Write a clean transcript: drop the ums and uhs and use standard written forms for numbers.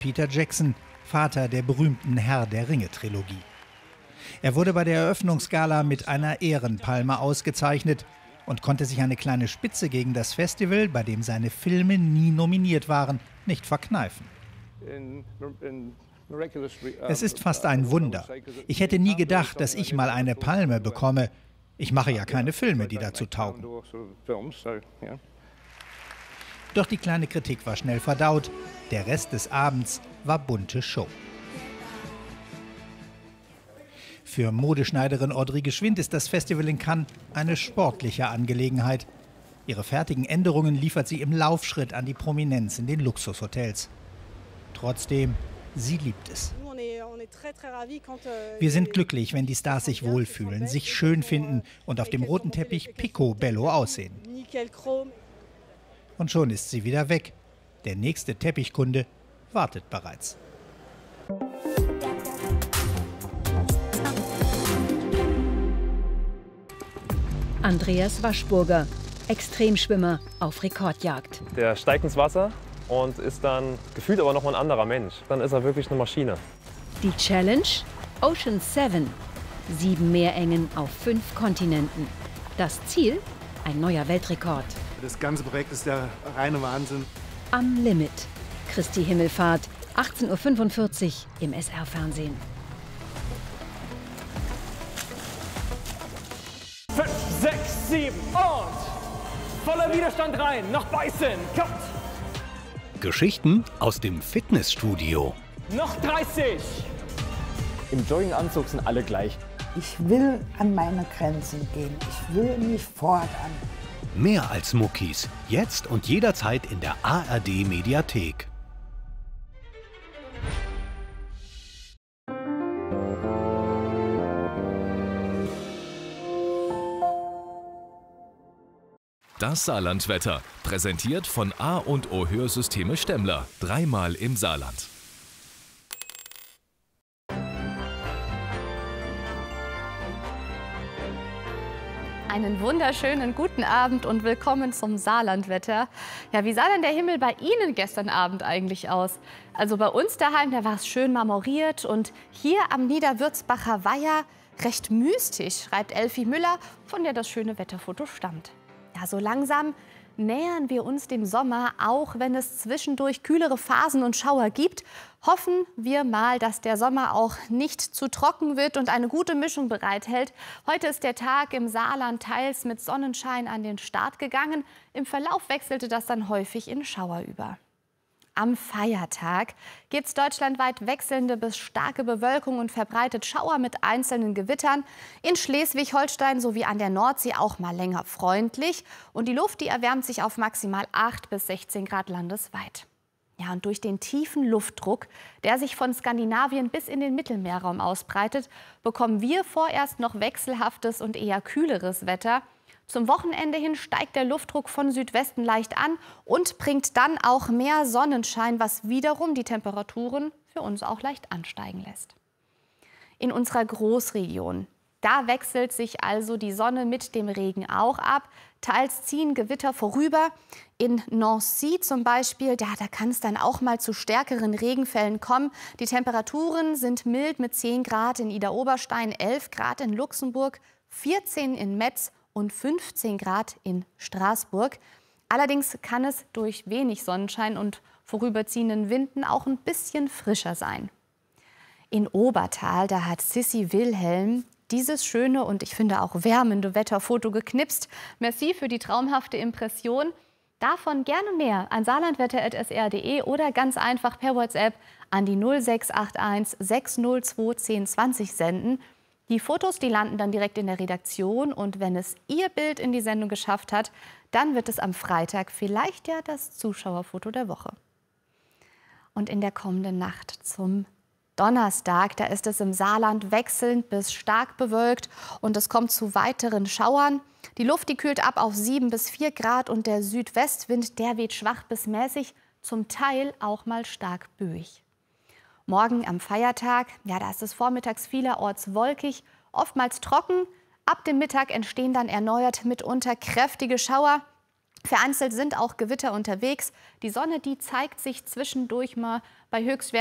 Peter Jackson, Vater der berühmten Herr der Ringe-Trilogie. Er wurde bei der Eröffnungsgala mit einer Ehrenpalme ausgezeichnet und konnte sich eine kleine Spitze gegen das Festival, bei dem seine Filme nie nominiert waren, nicht verkneifen. Es ist fast ein Wunder. Ich hätte nie gedacht, dass ich mal eine Palme bekomme. Ich mache ja keine Filme, die dazu taugen. Doch die kleine Kritik war schnell verdaut. Der Rest des Abends war bunte Show. Für Modeschneiderin Audrey Geschwind ist das Festival in Cannes eine sportliche Angelegenheit. Ihre fertigen Änderungen liefert sie im Laufschritt an die Prominenz in den Luxushotels. Trotzdem, sie liebt es. Wir sind glücklich, wenn die Stars sich wohlfühlen, sich schön finden und auf dem roten Teppich picobello aussehen. Und schon ist sie wieder weg. Der nächste Teppichkunde wartet bereits. Andreas Waschburger, Extremschwimmer auf Rekordjagd. Der steigt ins Wasser und ist dann gefühlt aber noch mal ein anderer Mensch. Dann ist er wirklich eine Maschine. Die Challenge? Ocean 7. 7 Meerengen auf 5 Kontinenten. Das Ziel? Ein neuer Weltrekord. Das ganze Projekt ist der reine Wahnsinn. Am Limit. Christi Himmelfahrt, 18:45 Uhr im SR-Fernsehen. 5, 6, 7 und voller Widerstand rein, noch beißen, kommt! Geschichten aus dem Fitnessstudio. Noch 30! Im Jogginganzug sind alle gleich. Ich will an meine Grenzen gehen, ich will mich fordern. Mehr als Muckis, jetzt und jederzeit in der ARD-Mediathek. Das Saarlandwetter, präsentiert von A&O Hörsysteme Stemmler, 3-mal im Saarland. Einen wunderschönen guten Abend und willkommen zum Saarlandwetter. Ja, wie sah denn der Himmel bei Ihnen gestern Abend eigentlich aus? Also bei uns daheim, da war es schön marmoriert und hier am Niederwürzbacher Weiher recht mystisch, schreibt Elfie Müller, von der das schöne Wetterfoto stammt. Ja, so langsam nähern wir uns dem Sommer, auch wenn es zwischendurch kühlere Phasen und Schauer gibt. Hoffen wir mal, dass der Sommer auch nicht zu trocken wird und eine gute Mischung bereithält. Heute ist der Tag im Saarland teils mit Sonnenschein an den Start gegangen. Im Verlauf wechselte das dann häufig in Schauer über. Am Feiertag gibt es deutschlandweit wechselnde bis starke Bewölkung und verbreitet Schauer mit einzelnen Gewittern. In Schleswig-Holstein sowie an der Nordsee auch mal länger freundlich. Und die Luft, die erwärmt sich auf maximal 8 bis 16 Grad landesweit. Ja, und durch den tiefen Luftdruck, der sich von Skandinavien bis in den Mittelmeerraum ausbreitet, bekommen wir vorerst noch wechselhaftes und eher kühleres Wetter. Zum Wochenende hin steigt der Luftdruck von Südwesten leicht an und bringt dann auch mehr Sonnenschein, was wiederum die Temperaturen für uns auch leicht ansteigen lässt. In unserer Großregion, da wechselt sich also die Sonne mit dem Regen auch ab. Teils ziehen Gewitter vorüber. In Nancy zum Beispiel, da kann es dann auch mal zu stärkeren Regenfällen kommen. Die Temperaturen sind mild mit 10 Grad in Idar-Oberstein, 11 Grad in Luxemburg, 14 in Metz und 15 Grad in Straßburg. Allerdings kann es durch wenig Sonnenschein und vorüberziehenden Winden auch ein bisschen frischer sein. In Obertal, da hat Sissi Wilhelm dieses schöne und ich finde auch wärmende Wetterfoto geknipst. Merci für die traumhafte Impression. Davon gerne mehr an saarlandwetter@sr.de oder ganz einfach per WhatsApp an die 0681 602 1020 senden. Die Fotos, die landen dann direkt in der Redaktion und wenn es Ihr Bild in die Sendung geschafft hat, dann wird es am Freitag vielleicht ja das Zuschauerfoto der Woche. Und in der kommenden Nacht zum Donnerstag, da ist es im Saarland wechselnd bis stark bewölkt und es kommt zu weiteren Schauern. Die Luft, die kühlt ab auf 7 bis 4 Grad und der Südwestwind, der weht schwach bis mäßig, zum Teil auch mal stark böig. Morgen am Feiertag, ja, da ist es vormittags vielerorts wolkig, oftmals trocken. Ab dem Mittag entstehen dann erneuert mitunter kräftige Schauer. Vereinzelt sind auch Gewitter unterwegs. Die Sonne, die zeigt sich zwischendurch mal bei Höchstwerten